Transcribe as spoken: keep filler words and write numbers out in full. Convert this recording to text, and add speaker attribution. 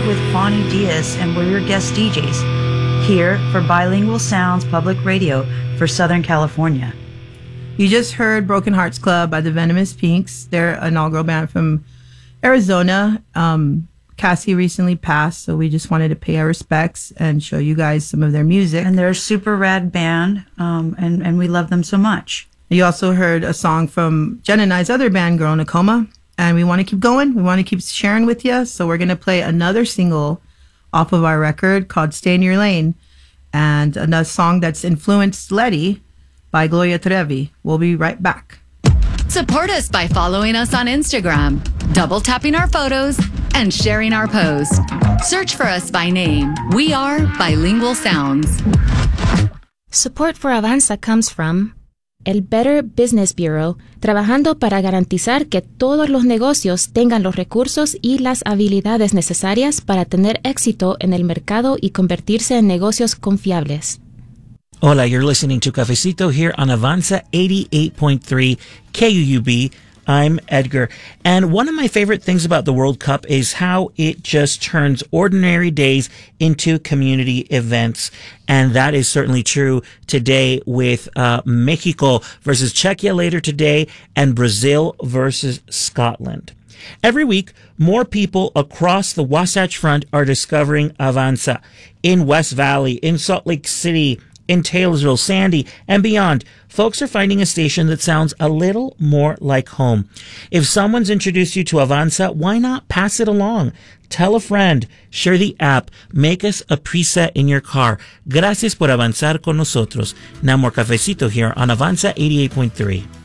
Speaker 1: with Fonnie Diaz, and we're your guest D Js here for Bilingual Sounds Public Radio for Southern California.
Speaker 2: You just heard Broken Hearts Club by the Venomous Pinks. They're an all-girl band from Arizona. Um, Cassie recently passed, so we just wanted to pay our respects and show you guys some of their music.
Speaker 1: And they're a super rad band, um, and, and we love them so much.
Speaker 2: You also heard a song from Jen and I's other band, Girl Nakoma. And we want to keep going. We want to keep sharing with you. So we're going to play another single off of our record called Stay in Your Lane. And another song that's influenced Letty by Gloria Trevi. We'll be right back.
Speaker 3: Support us by following us on Instagram, double tapping our photos, and sharing our post. Search for us by name. We are Bilingual Sounds.
Speaker 4: Support for Avanza comes from el Better Business Bureau, trabajando para garantizar que todos los negocios tengan los recursos y las habilidades necesarias para tener éxito en el mercado y convertirse en negocios confiables.
Speaker 5: Hola, you're listening to Cafecito here on Avanza eighty-eight point three K U U B. I'm Edgar. And one of my favorite things about the World Cup is how it just turns ordinary days into community events. And that is certainly true today with uh, Mexico versus Czechia later today and Brazil versus Scotland. Every week, more people across the Wasatch Front are discovering Avanza in West Valley, in Salt Lake City, in Taylorsville, Sandy, and beyond. Folks are finding a station that sounds a little more like home. If someone's introduced you to Avanza, why not pass it along? Tell a friend, share the app, make us a preset in your car. Gracias por avanzar con nosotros. Now more Cafecito here on Avanza eighty-eight point three.